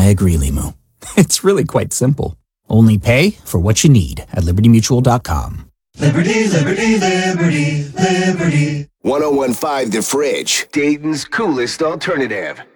I agree, Limu. It's really quite simple. Only pay for what you need at LibertyMutual.com. Liberty, liberty, liberty, liberty. 1015 The Fridge, Dayton's coolest alternative.